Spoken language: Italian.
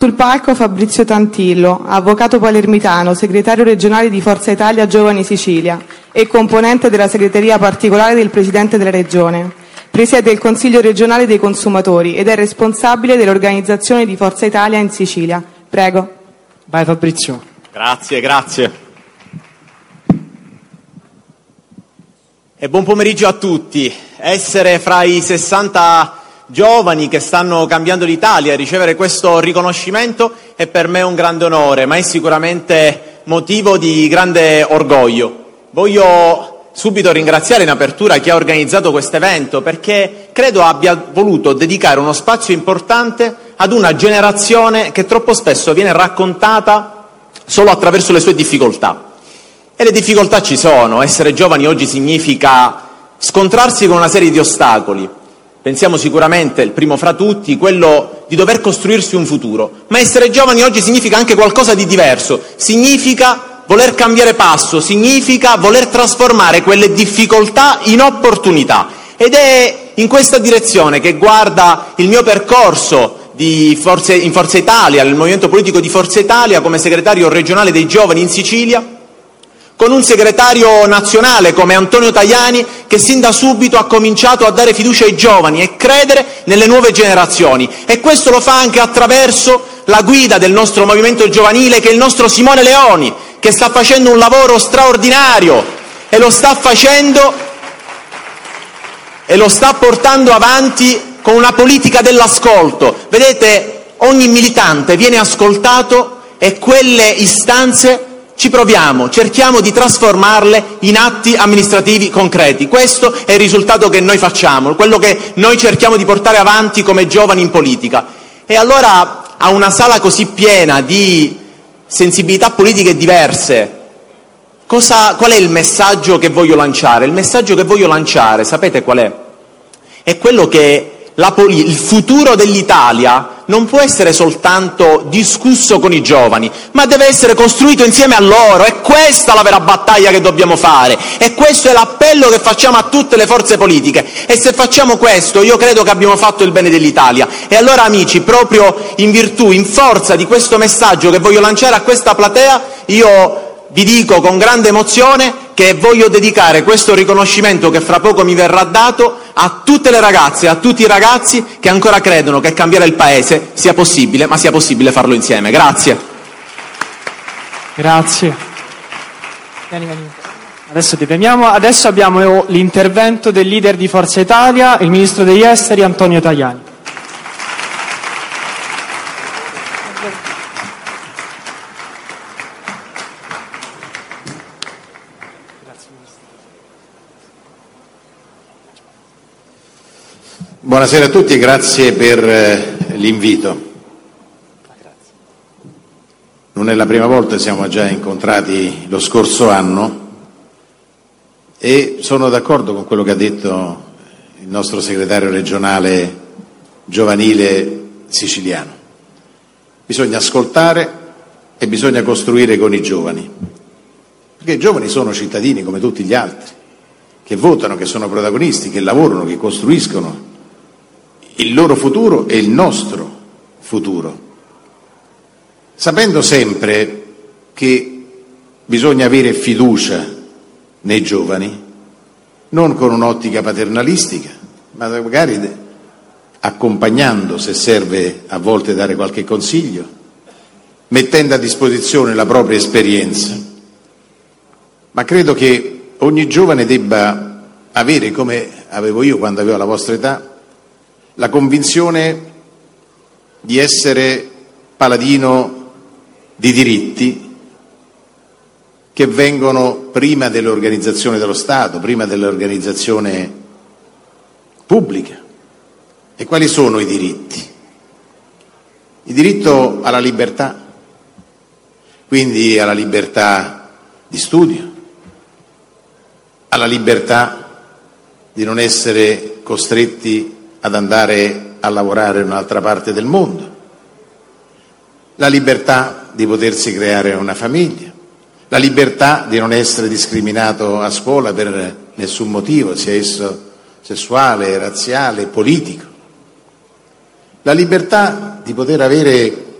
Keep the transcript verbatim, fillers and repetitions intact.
Sul palco Fabrizio Tantillo, avvocato palermitano, segretario regionale di Forza Italia Giovani Sicilia e componente della segreteria particolare del Presidente della Regione. Presiede il Consiglio regionale dei consumatori ed è responsabile dell'organizzazione di Forza Italia in Sicilia. Prego. Vai Fabrizio. Grazie, grazie. E buon pomeriggio a tutti. Essere fra i sessanta giovani che stanno cambiando l'Italia e ricevere questo riconoscimento è per me un grande onore, ma è sicuramente motivo di grande orgoglio. Voglio subito ringraziare in apertura chi ha organizzato questo evento, perché credo abbia voluto dedicare uno spazio importante ad una generazione che troppo spesso viene raccontata solo attraverso le sue difficoltà. E le difficoltà ci sono. Essere giovani oggi significa scontrarsi con una serie di ostacoli. Pensiamo sicuramente, il primo fra tutti, quello di dover costruirsi un futuro. Ma essere giovani oggi significa anche qualcosa di diverso. Significa voler cambiare passo, significa voler trasformare quelle difficoltà in opportunità. Ed è in questa direzione che guarda il mio percorso di Forza, in Forza Italia, il movimento politico di Forza Italia, come segretario regionale dei giovani in Sicilia, con un segretario nazionale come Antonio Tajani, che sin da subito ha cominciato a dare fiducia ai giovani e credere nelle nuove generazioni. E questo lo fa anche attraverso la guida del nostro movimento giovanile, che è il nostro Simone Leoni, che sta facendo un lavoro straordinario e lo sta facendo e lo sta portando avanti con una politica dell'ascolto. Vedete, ogni militante viene ascoltato e quelle istanze ci proviamo, cerchiamo di trasformarle in atti amministrativi concreti. Questo è il risultato che noi facciamo, quello che noi cerchiamo di portare avanti come giovani in politica. E allora, a una sala così piena di sensibilità politiche diverse, cosa, qual è il messaggio che voglio lanciare? Il messaggio che voglio lanciare, sapete qual è? È quello che la poli- il futuro dell'Italia non può essere soltanto discusso con i giovani, ma deve essere costruito insieme a loro. È questa la vera battaglia che dobbiamo fare, e questo è l'appello che facciamo a tutte le forze politiche. E se facciamo questo, io credo che abbiamo fatto il bene dell'Italia. E allora, amici, proprio in virtù, in forza di questo messaggio che voglio lanciare a questa platea, io vi dico con grande emozione che voglio dedicare questo riconoscimento, che fra poco mi verrà dato, a tutte le ragazze e a tutti i ragazzi che ancora credono che cambiare il Paese sia possibile, ma sia possibile farlo insieme. Grazie. Grazie. Vieni, vieni. Adesso ti premiamo. Adesso abbiamo l'intervento del leader di Forza Italia, il ministro degli esteri Antonio Tajani. Buonasera a tutti e grazie per l'invito. Non è la prima volta, siamo già incontrati lo scorso anno e sono d'accordo con quello che ha detto il nostro segretario regionale giovanile siciliano. Bisogna ascoltare e bisogna costruire con i giovani, perché i giovani sono cittadini come tutti gli altri, che votano, che sono protagonisti, che lavorano, che costruiscono il loro futuro e il nostro futuro, sapendo sempre che bisogna avere fiducia nei giovani, non con un'ottica paternalistica, ma magari accompagnando, se serve a volte dare qualche consiglio, mettendo a disposizione la propria esperienza. Ma credo che ogni giovane debba avere, come avevo io quando avevo la vostra età, la convinzione di essere paladino di diritti che vengono prima dell'organizzazione dello Stato, prima dell'organizzazione pubblica. E quali sono i diritti? Il diritto alla libertà, quindi alla libertà di studio, alla libertà di non essere costretti ad andare a lavorare in un'altra parte del mondo, la libertà di potersi creare una famiglia, la libertà di non essere discriminato a scuola per nessun motivo, sia esso sessuale, razziale, politico, la libertà di poter avere